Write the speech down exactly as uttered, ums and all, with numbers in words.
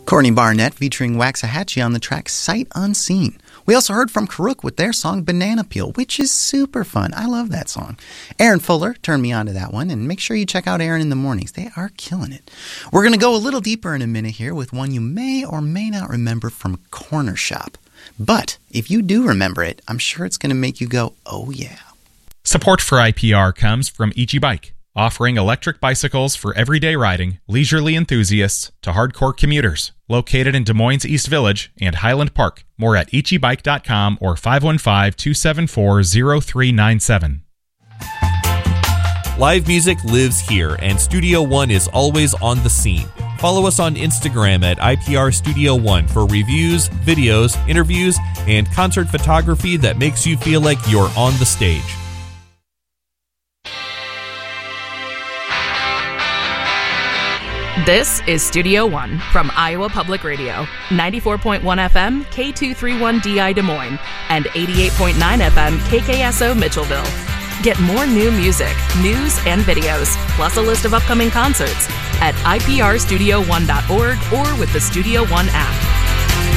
Courtney Barnett featuring Waxahachie on the track Sight Unseen. We also heard from Karuk with their song Banana Peel, which is super fun. I love that song. Aaron Fuller turned me on to that one, and make sure you check out Aaron in the Mornings. They are killing it. We're going to go a little deeper in a minute here with one you may or may not remember from Corner Shop. But if you do remember it, I'm sure it's going to make you go, oh yeah. Support for I P R comes from Ichi Bike, offering electric bicycles for everyday riding, leisurely enthusiasts to hardcore commuters. Located in Des Moines East Village and Highland Park. More at ichi bike dot com or five one five, two seven four, zero three nine seven. Live music lives here, and Studio One is always on the scene. Follow us on Instagram at I P R Studio One for reviews, videos, interviews, and concert photography that makes you feel like you're on the stage. This is Studio One from Iowa Public Radio, ninety-four point one F M, K two thirty-one D I Des Moines, and eighty-eight point nine F M, K K S O Mitchellville. Get more new music, news, and videos, plus a list of upcoming concerts at I P R studio one dot org or with the Studio One app.